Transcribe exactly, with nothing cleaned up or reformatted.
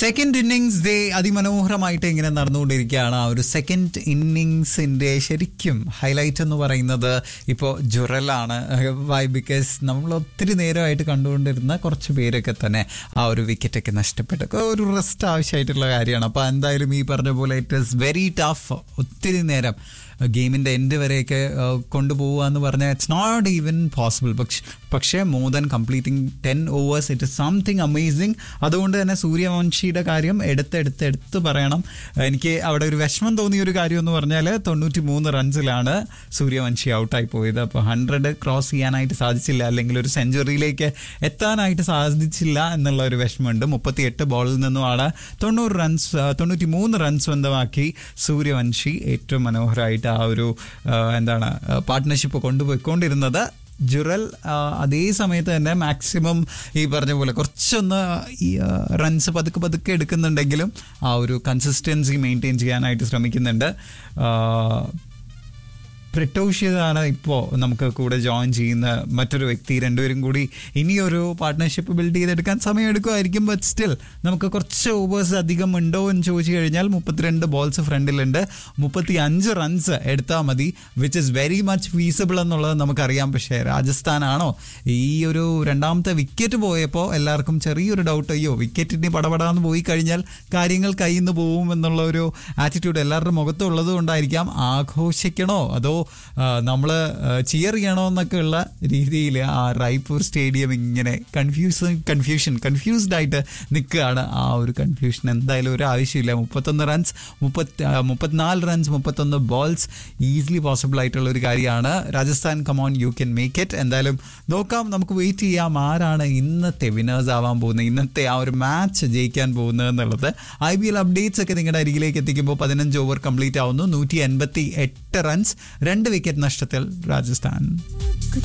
Second innings day അതിമനോഹരമായിട്ട് ഇങ്ങനെ നടന്നുകൊണ്ടിരിക്കുകയാണ്. ആ ഒരു സെക്കൻഡ് ഇന്നിങ്സിൻ്റെ ശരിക്കും ഹൈലൈറ്റ് എന്ന് പറയുന്നത് ഇപ്പോൾ ജുറലാണ്. വൈ ബിക്കോസ് നമ്മൾ ഒത്തിരി നേരമായിട്ട് കണ്ടുകൊണ്ടിരുന്ന കുറച്ച് പേരൊക്കെ തന്നെ ആ ഒരു വിക്കറ്റൊക്കെ നഷ്ടപ്പെട്ടു. ഒരു റെസ്റ്റ് ആവശ്യമായിട്ടുള്ള കാര്യമാണ്. അപ്പോൾ എന്തായാലും ഈ പറഞ്ഞ പോലെ ഇറ്റ് ഈസ് വെരി ടഫ്. ഒത്തിരി നേരം ഗെയിമിൻ്റെ എൻഡ് വരെയൊക്കെ കൊണ്ടുപോകുക എന്ന് പറഞ്ഞാൽ ഇറ്റ്സ് നോട്ട് ഈവൻ പോസിബിൾ. പക്ഷെ പക്ഷേ more than completing ten overs it is something amazing. അതുകൊണ്ട് തന്നെ സൂര്യവംശിയുടെ കാര്യം എടുത്തെടുത്ത് എടുത്ത് പറയണം. എനിക്ക് അവിടെ ഒരു വിഷമം തോന്നിയ ഒരു കാര്യം എന്ന് പറഞ്ഞാൽ തൊണ്ണൂറ്റി മൂന്ന് റൺസിലാണ് സൂര്യവംശി ഔട്ടായി പോയത്. അപ്പോൾ ഹൺഡ്രഡ് ക്രോസ് ചെയ്യാനായിട്ട് സാധിച്ചില്ല, അല്ലെങ്കിൽ ഒരു സെഞ്ചുറിയിലേക്ക് എത്താനായിട്ട് സാധിച്ചില്ല എന്നുള്ള ഒരു വിഷമമുണ്ട്. മുപ്പത്തി എട്ട് ബോളിൽ നിന്നുമാണ് തൊണ്ണൂറ് റൺസ് തൊണ്ണൂറ്റി മൂന്ന് റൺസ് സ്വന്തമാക്കി സൂര്യവംശി ഏറ്റവും മനോഹരമായിട്ട് ആ ഒരു എന്താണ് പാർട്ട്ണർഷിപ്പ് കൊണ്ടുപോയിക്കൊണ്ടിരുന്നത്. ജുറൽ അതേ സമയത്ത് തന്നെ മാക്സിമം ഈ പറഞ്ഞ പോലെ കുറച്ചൊന്ന് ഈ റൺസ് പതുക്കെ പതുക്കെ എടുക്കുന്നുണ്ടെങ്കിലും ആ ഒരു കൺസിസ്റ്റൻസി മെയിൻറ്റെയിൻ ചെയ്യാനായിട്ട് ശ്രമിക്കുന്നുണ്ട്. പ്രിട്ടോഷ്യതാണ് ഇപ്പോൾ നമുക്ക് കൂടെ ജോയിൻ ചെയ്യുന്ന മറ്റൊരു വ്യക്തി. രണ്ടുപേരും കൂടി ഇനിയൊരു പാർട്ട്ണർഷിപ്പ് ബിൽഡ് ചെയ്തെടുക്കാൻ സമയം എടുക്കുമായിരിക്കും. ബട്ട് സ്റ്റിൽ നമുക്ക് കുറച്ച് ഓവേഴ്സ് അധികം ഉണ്ടോ എന്ന് ചോദിച്ചു കഴിഞ്ഞാൽ മുപ്പത്തിരണ്ട് ബോൾസ് ഫ്രണ്ടിലുണ്ട്. മുപ്പത്തി അഞ്ച് റൺസ് എടുത്താൽ മതി, which is very much feasible എന്നുള്ളത് നമുക്കറിയാം. പക്ഷേ രാജസ്ഥാനാണോ ഈ ഒരു രണ്ടാമത്തെ വിക്കറ്റ് പോയപ്പോൾ എല്ലാവർക്കും ചെറിയൊരു ഡൗട്ട്, അയ്യോ വിക്കറ്റിന് പടപടാന്ന് പോയി കഴിഞ്ഞാൽ കാര്യങ്ങൾ കയ്യിൽ നിന്ന് പോവും എന്നുള്ള ഒരു ആറ്റിറ്റ്യൂഡ് എല്ലാവരുടെ മുഖത്തുള്ളത് കൊണ്ടായിരിക്കാം. ആഘോഷിക്കണോ അതോ നമ്മൾ ചിയർ ചെയ്യണോ എന്നൊക്കെ ഉള്ള രീതിയിൽ ആ റായ്പൂർ സ്റ്റേഡിയം ഇങ്ങനെ കൺഫ്യൂസ് കൺഫ്യൂഷൻ കൺഫ്യൂസ്ഡ് ആയിട്ട് നിൽക്കുകയാണ്. ആ ഒരു കൺഫ്യൂഷൻ എന്തായാലും ഒരു ആവശ്യമില്ല. മുപ്പത്തൊന്ന് റൺസ് മുപ്പത്തി മുപ്പത്തിനാല് റൺസ് മുപ്പത്തൊന്ന് ബോൾസ് ഈസിലി പോസിബിൾ ആയിട്ടുള്ള ഒരു കാര്യമാണ്. Rajasthan come on you can make it. എന്തായാലും നോക്കാം, നമുക്ക് വെയിറ്റ് ചെയ്യാം ആരാണ് ഇന്നത്തെ വിന്നേഴ്സ് ആവാൻ പോകുന്നത്, ഇന്നത്തെ ആ ഒരു മാച്ച് ജയിക്കാൻ പോകുന്നത് എന്നുള്ളത്. ഐ പി എൽ അപ്ഡേറ്റ്സ് ഒക്കെ നിങ്ങളുടെ അരികിലേക്ക് എത്തിക്കുമ്പോൾ പതിനഞ്ച് ഓവർ കംപ്ലീറ്റ് ആവുന്നു. നൂറ്റി എൺപത്തി എട്ട് റൺസ്, രണ്ട് വിക്കറ്റ് നഷ്ടത്തിൽ രാജസ്ഥാൻ.